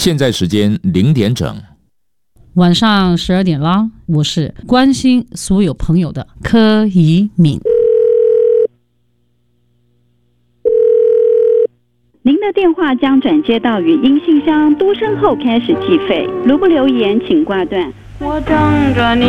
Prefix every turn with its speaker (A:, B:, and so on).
A: 现在时间0点整，
B: 晚上12点啦。我是关心所有朋友的柯怡敏。
C: 您的电话将转接到语音信箱，嘟声后开始计费。如不留言，请挂断。我等着你。